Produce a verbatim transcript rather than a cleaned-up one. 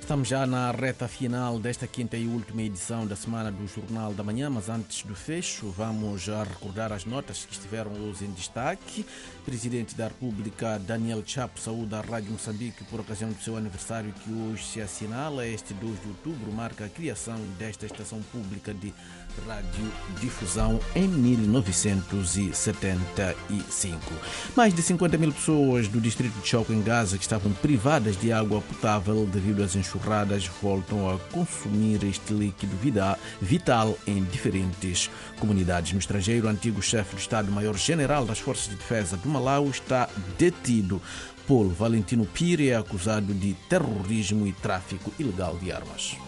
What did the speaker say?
Estamos já na reta final desta quinta e última edição da semana do Jornal da Manhã, mas antes do fecho vamos já recordar as notas que estiveram hoje em destaque. Presidente da República Daniel Chapo saúda a Rádio Moçambique por ocasião do seu aniversário que hoje se assinala. Este dois de outubro marca a criação desta estação pública de radiodifusão em mil novecentos e setenta e cinco. Mais de cinquenta mil pessoas do distrito de Choco em Gaza que estavam privadas de água potável devido às enxurradas voltam a consumir este líquido vital em diferentes comunidades. No estrangeiro, o antigo chefe do Estado-Maior-General das Forças de Defesa do Malau está detido. Paulo Valentino Pire é acusado de terrorismo e tráfico ilegal de armas.